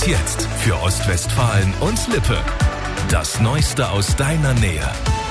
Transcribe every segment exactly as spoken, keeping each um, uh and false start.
Und jetzt für Ostwestfalen und Lippe. Das Neueste aus deiner Nähe.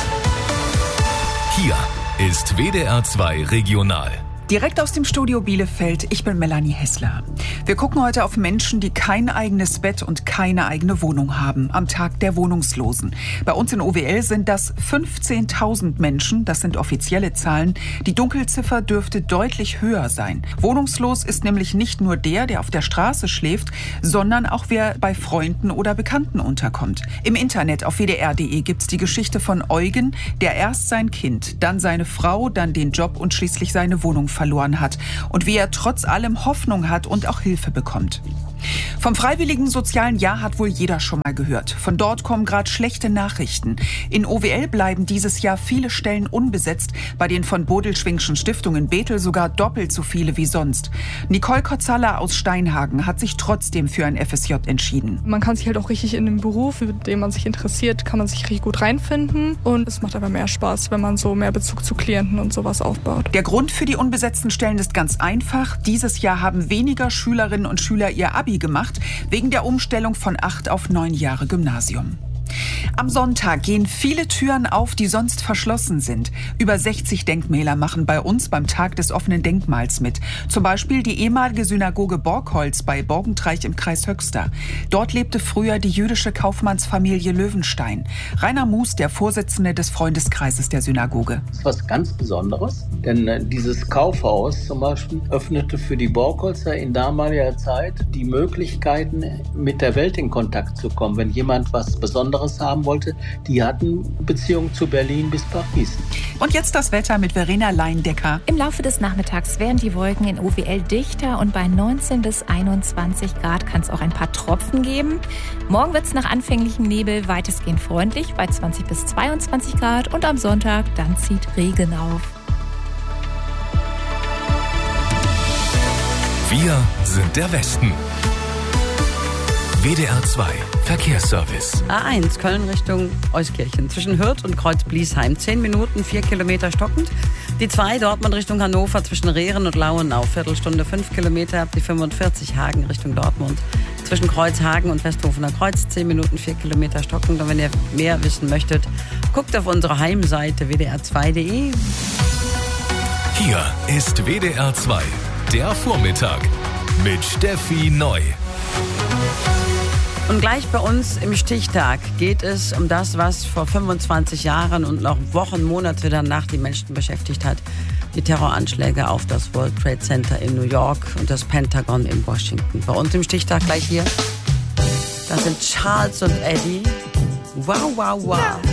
Hier ist W D R zwei Regional. Direkt aus dem Studio Bielefeld, ich bin Melanie Hessler. Wir gucken heute auf Menschen, die kein eigenes Bett und keine eigene Wohnung haben, am Tag der Wohnungslosen. Bei uns in O W L sind das fünfzehntausend Menschen, das sind offizielle Zahlen. Die Dunkelziffer dürfte deutlich höher sein. Wohnungslos ist nämlich nicht nur der, der auf der Straße schläft, sondern auch wer bei Freunden oder Bekannten unterkommt. Im Internet auf w d r punkt d e gibt's die Geschichte von Eugen, der erst sein Kind, dann seine Frau, dann den Job und schließlich seine Wohnung verloren hat und wie er trotz allem Hoffnung hat und auch Hilfe bekommt. Vom freiwilligen sozialen Jahr hat wohl jeder schon mal gehört. Von dort kommen gerade schlechte Nachrichten. In O W L bleiben dieses Jahr viele Stellen unbesetzt, bei den von Bodelschwingschen Stiftung in Bethel sogar doppelt so viele wie sonst. Nicole Kotzalla aus Steinhagen hat sich trotzdem für ein F S J entschieden. Man kann sich halt auch richtig in den Beruf, für den man sich interessiert, kann man sich richtig gut reinfinden und es macht aber mehr Spaß, wenn man so mehr Bezug zu Klienten und sowas aufbaut. Der Grund für die unbesetzten Stellen ist ganz einfach. Dieses Jahr haben weniger Schülerinnen und Schüler ihr Abi gemacht, wegen der Umstellung von acht auf neun Jahre Gymnasium. Am Sonntag gehen viele Türen auf, die sonst verschlossen sind. Über sechzig Denkmäler machen bei uns beim Tag des offenen Denkmals mit. Zum Beispiel die ehemalige Synagoge Borgholz bei Borgentreich im Kreis Höxter. Dort lebte früher die jüdische Kaufmannsfamilie Löwenstein. Rainer Mus, der Vorsitzende des Freundeskreises der Synagoge. Das ist was ganz Besonderes, denn äh, dieses Kaufhaus zum Beispiel öffnete für die Borgholzer in damaliger Zeit die Möglichkeiten, mit der Welt in Kontakt zu kommen. Wenn jemand was Besonderes haben wollte, die hatten Beziehungen zu Berlin bis Paris. Und jetzt das Wetter mit Verena Leindecker. Im Laufe des Nachmittags werden die Wolken in O W L dichter und bei neunzehn bis einundzwanzig Grad kann es auch ein paar Tropfen geben. Morgen wird es nach anfänglichem Nebel weitestgehend freundlich bei zwanzig bis zweiundzwanzig Grad und am Sonntag dann zieht Regen auf. Wir sind der Westen. W D R zwei Verkehrsservice. A eins Köln Richtung Euskirchen. Zwischen Hürth und Kreuz-Bliesheim. zehn Minuten, vier Kilometer stockend. Die zwei Dortmund Richtung Hannover zwischen Rehren und Lauenau. Viertelstunde, fünf Kilometer. Die fünfundvierzig Hagen Richtung Dortmund. Zwischen Kreuzhagen und Westhofener Kreuz. zehn Minuten, vier Kilometer stockend. Und wenn ihr mehr wissen möchtet, guckt auf unsere Heimseite w d r zwei punkt d e. Hier ist W D R zwei, der Vormittag mit Steffi Neu. Und gleich bei uns im Stichtag geht es um das, was vor fünfundzwanzig Jahren und noch Wochen, Monate danach die Menschen beschäftigt hat. Die Terroranschläge auf das World Trade Center in New York und das Pentagon in Washington. Bei uns im Stichtag gleich hier, das sind Charles und Eddie. Wow, wow, wow.